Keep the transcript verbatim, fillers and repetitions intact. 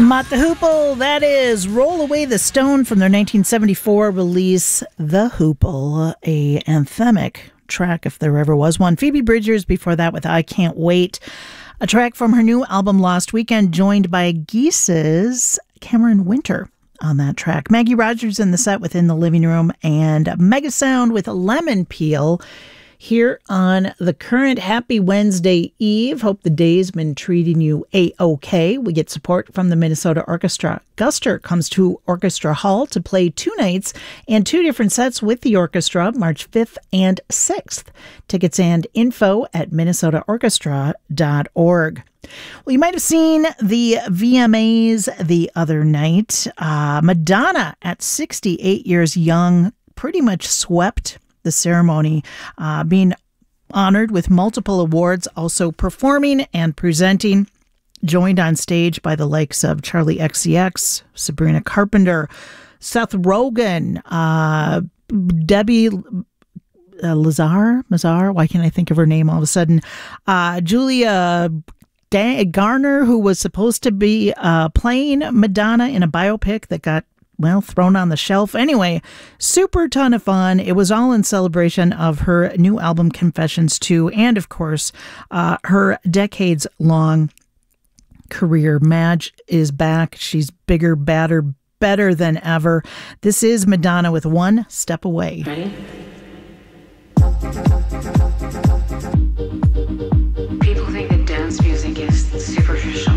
Mott the Hoople, that is Roll Away the Stone from their nineteen seventy-four release, The Hoople, a anthemic track if there ever was one. Phoebe Bridgers before that with I Can't Wait, a track from her new album Lost Weekend, joined by Geese's Cameron Winter on that track. Maggie Rogers in the set within the living room, and Megasound with Lemon Peel here on the current Happy Wednesday Eve. Hope the day's been treating you A-OK. We get support from the Minnesota Orchestra. Guster comes to Orchestra Hall to play two nights and two different sets with the orchestra, March fifth and sixth. Tickets and info at minnesota orchestra dot org. Well, you might have seen the V M As the other night. Uh, Madonna, at sixty-eight years young, pretty much swept the ceremony, uh, being honored with multiple awards, also performing and presenting, joined on stage by the likes of Charlie X C X, Sabrina Carpenter, Seth Rogen, uh, Debbie uh, Lazar, Mazar, why can't I think of her name all of a sudden? Uh, Julia Garner, who was supposed to be uh, playing Madonna in a biopic that got well, thrown on the shelf. Anyway, super ton of fun. It was all in celebration of her new album, Confessions two, and of course, uh, her decades-long career. Madge is back. She's bigger, badder, better than ever. This is Madonna with One Step Away. Ready? People think that dance music is superficial.